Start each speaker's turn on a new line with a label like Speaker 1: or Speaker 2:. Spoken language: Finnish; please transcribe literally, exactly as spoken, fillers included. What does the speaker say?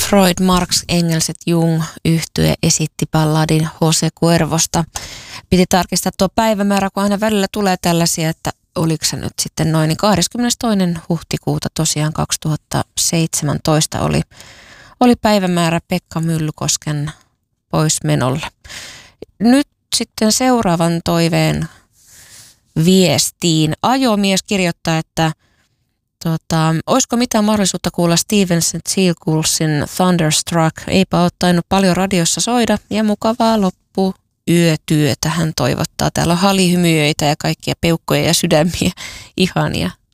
Speaker 1: Freud, Marx, Engels et Jung yhtye esitti balladin Jose Cuervosta. Piti tarkistaa tuo päivämäärä, kun aina välillä tulee tällaisia, että oliko se nyt sitten noin, niin kahdeskymmenestoinen huhtikuuta tosiaan kaksituhattaseitsemäntoista oli, oli päivämäärä Pekka Myllykosken poismenolle. Nyt sitten seuraavan toiveen viestiin. Ajomies kirjoittaa, että tota, olisiko mitään mahdollisuutta kuulla Stevens Seagullsin Thunderstruck. Eipä ole tainnut paljon radiossa soida ja mukavaa loppu yötyötä hän toivottaa. Täällä on halihymyöitä ja kaikkia peukkoja ja sydämiä. Ihania.